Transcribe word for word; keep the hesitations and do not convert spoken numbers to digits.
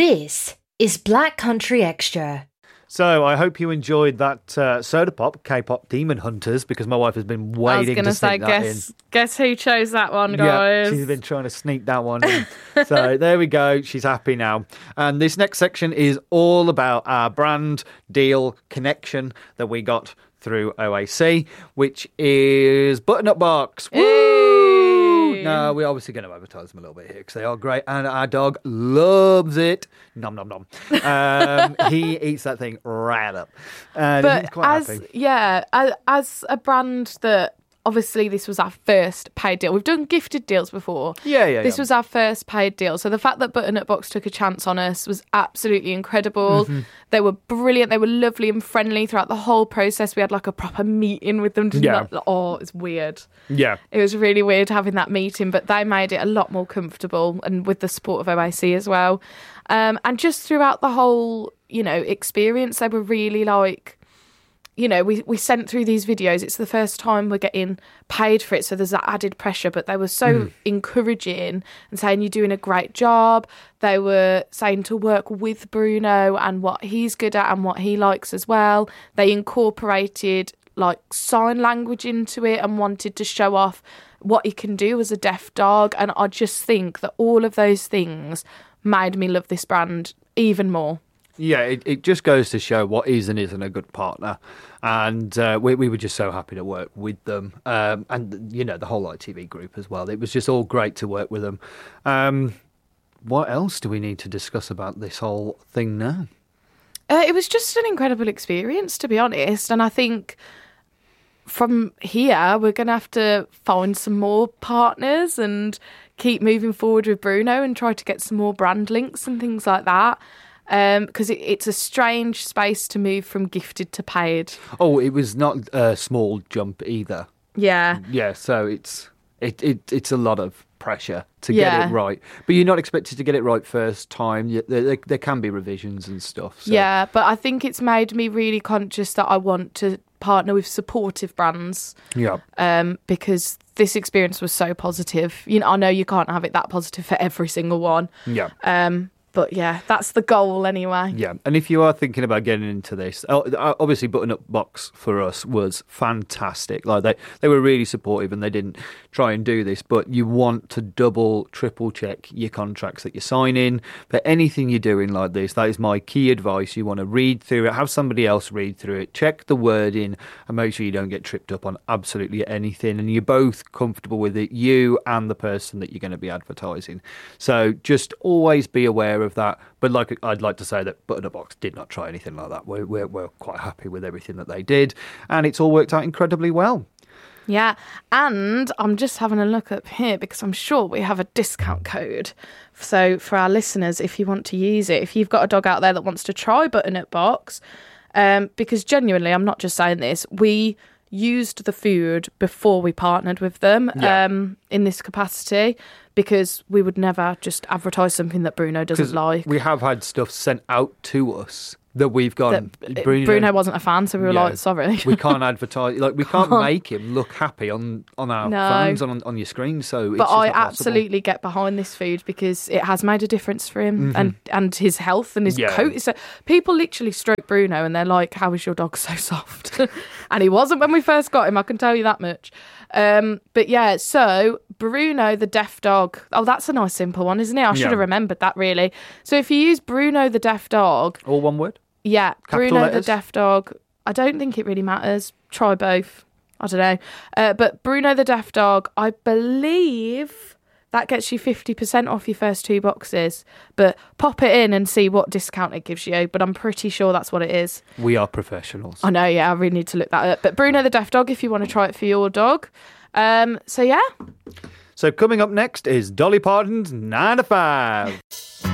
This is Black Country Extra. So I hope you enjoyed that uh, Soda Pop, K-pop Demon Hunters, because my wife has been waiting to say, sneak that guess, in. Guess who chose that one, guys? Yeah, she's been trying to sneak that one in. So there we go. She's happy now. And this next section is all about our brand deal connection that we got through O A C, which is Button Up Box. Woo! No, we're obviously going to advertise them a little bit here because they are great, and our dog loves it. Nom nom nom. Um, he eats that thing right up. Uh, but he's quite as happy. yeah, as, as a brand that. Obviously, this was our first paid deal. We've done gifted deals before. Yeah, yeah, This yeah. was our first paid deal. So the fact that Button Up Box took a chance on us was absolutely incredible. Mm-hmm. They were brilliant. They were lovely and friendly throughout the whole process. We had like a proper meeting with them. Yeah. Not, oh, it's weird. Yeah. It was really weird having that meeting, but they made it a lot more comfortable and with the support of O A C as well. Um, and just throughout the whole, you know, experience, they were really like... You know, we, we sent through these videos. It's the first time we're getting paid for it, so there's that added pressure. But they were so mm. encouraging and saying, you're doing a great job. They were saying to work with Bruno and what he's good at and what he likes as well. They incorporated, like, sign language into it and wanted to show off what he can do as a deaf dog. And I just think that all of those things made me love this brand even more. Yeah, it, it just goes to show what is and isn't a good partner. And uh, we, we were just so happy to work with them. Um, and, you know, the whole I T V group as well. It was just all great to work with them. Um, what else do we need to discuss about this whole thing now? Uh, it was just an incredible experience, to be honest. And I think from here, we're going to have to find some more partners and keep moving forward with Bruno and try to get some more brand links and things like that. Because um, it, it's a strange space to move from gifted to paid. Oh, it was not a small jump either. Yeah. Yeah, so it's it, it it's a lot of pressure to yeah. get it right. But you're not expected to get it right first time. There, there, there can be revisions and stuff. So. Yeah, but I think it's made me really conscious that I want to partner with supportive brands. Yeah. Um, because this experience was so positive. You know, I know you can't have it that positive for every single one. Yeah. Um. But yeah, that's the goal anyway. Yeah, and if you are thinking about getting into this, obviously Button Up Box for us was fantastic. Like they, they were really supportive and they didn't try and do this, but you want to double, triple check your contracts that you're signing. For anything you're doing like this, that is my key advice. You want to read through it, have somebody else read through it, check the wording and make sure you don't get tripped up on absolutely anything. And you're both comfortable with it, you and the person that you're going to be advertising. So just always be aware of that. But like I'd like to say that Button Up Box did not try anything like that. We're, we're, we're quite happy with everything that they did. And it's all worked out incredibly well. Yeah, and I'm just having a look up here because I'm sure we have a discount code. So for our listeners, if you want to use it, if you've got a dog out there that wants to try Button Up Box, um, because genuinely, I'm not just saying this, we used the food before we partnered with them yeah. um, in this capacity because we would never just advertise something that Bruno doesn't like. We have had stuff sent out to us that we've gone... That Bruno, Bruno wasn't a fan, so we were yeah, like, sorry. we can't advertise... Like, we can't make him look happy on, on our no. phones, on, on your screen, so it's But just I not absolutely get behind this food because it has made a difference for him mm-hmm. and, and his health and his yeah. coat. So people literally stroke Bruno and they're like, how is your dog so soft? And he wasn't when we first got him, I can tell you that much. Um, but yeah, so Bruno the deaf dog. Oh, that's a nice simple one, isn't it? I should yeah. have remembered that, really. So if you use Bruno the deaf dog... All one word? Yeah, Capital Bruno letters? the deaf dog. I don't think it really matters. Try both. I don't know. Uh, but Bruno the deaf dog, I believe that gets you fifty percent off your first two boxes. But pop it in and see what discount it gives you. But I'm pretty sure that's what it is. We are professionals. I know, yeah, I really need to look that up. But Bruno the deaf dog, if you want to try it for your dog. Um, so, yeah. So coming up next is Dolly Parton's nine to five.